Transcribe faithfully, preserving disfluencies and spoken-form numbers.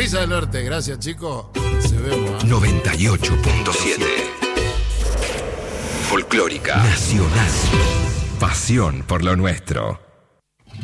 Risa del Norte, gracias chicos. Se vemos. ¿eh? noventa y ocho punto siete. Folclórica. Nacional. Pasión por lo nuestro.